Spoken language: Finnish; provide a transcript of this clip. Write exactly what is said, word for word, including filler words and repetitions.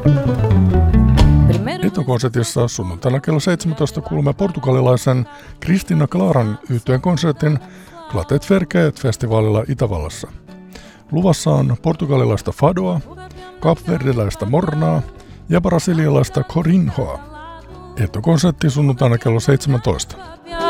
Etukonsertissa sunnuntaina kello seitsemäntoista kuulumme portugalilaisen Cristina Claran yhtyeen konsertin Clatet Verkeet-festivaalilla Itävallassa. Luvassa on portugalilaista fadoa, kapverdiläistä mornaa ja brasilialaista corinhoa. Etukonsertti sunnuntaina kello seitsemäntoista.